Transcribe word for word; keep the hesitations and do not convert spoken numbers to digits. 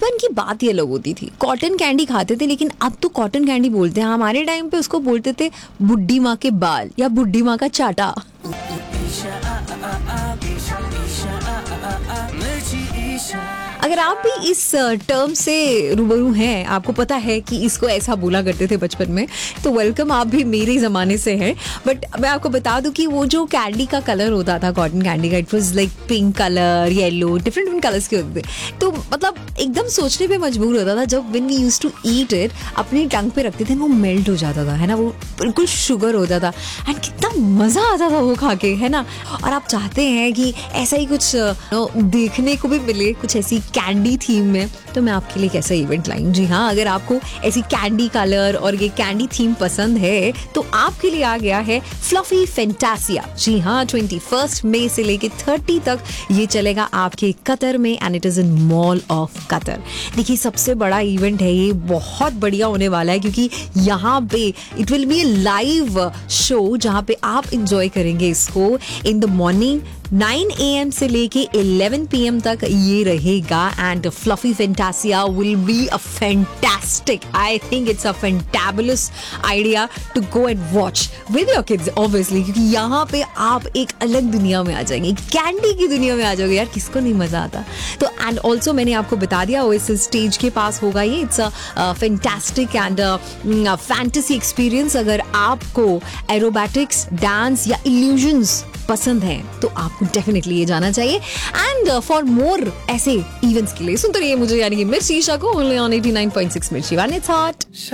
बचपन की बात ही अलग होती थी। कॉटन कैंडी खाते थे, लेकिन अब तो कॉटन कैंडी बोलते हैं। हमारे टाइम पे उसको बोलते थे बुड्ढी माँ के बाल या बुड्ढी माँ का चाटा। अगर आप भी इस टर्म से रूबरू हैं, आपको पता है कि इसको ऐसा बोला करते थे बचपन में, तो वेलकम, आप भी मेरे ज़माने से हैं। बट मैं आपको बता दूं कि वो जो कैंडी का कलर होता था, कॉटन कैंडी का, it was like pink colour, yellow, different different colours के होते थे। तो मतलब एकदम सोचने पे मजबूर होता था जब when we used to eat it, अपनी टंग पे रखते थे, वो मेल्ट हो जाता था, है ना, वो बिल्कुल शुगर होता था, एंड कितना मज़ा आता था वो खा के, है ना। और आप चाहते हैं कि ऐसा ही कुछ देखने को भी मिले, कुछ ऐसी कैंडी थीम में, तो मैं आपके लिए कैसा इवेंट लाई हूँ। जी हाँ, अगर आपको ऐसी कैंडी कलर और ये कैंडी थीम पसंद है तो आपके लिए आ गया है फ्लफी फैंटासिया। जी हाँ, ट्वेंटी फर्स्ट मई से लेके थर्टी तक ये चलेगा आपके कतर में, and it is in mall of Qatar. देखिए, सबसे बड़ा इवेंट है ये, बहुत बढ़िया होने वाला है, क्योंकि यहाँ पे it will be A live show जहाँ पे आप इंजॉय करेंगे इसको in the morning nine A M से लेके इलेवन पी एम तक ये रहेगा। And fluffy फैंटासिया will be a fantastic, I think it's a fantabulous idea to go and watch with your kids obviously, क्योंकि यहाँ पे आप एक अलग दुनिया में आ जाएंगे, कैंडी की दुनिया में आ जाओगे। यार, किसको नहीं मजा आता। तो एंड ऑल्सो मैंने आपको बता दिया, इस स्टेज के पास होगा ये, it's a fantastic and fantasy experience. अगर आपको एरोबैटिक्स, डांस या इल्यूजन्स पसंद है तो आपको डेफिनेटली ये जाना चाहिए। एंड फॉर मोर ऐसे इवेंट्स के लिए सुनते रहिए मुझे, यानी कि मिर्ची शा को only on eighty nine point six मिर्ची वन, इट्स हॉट।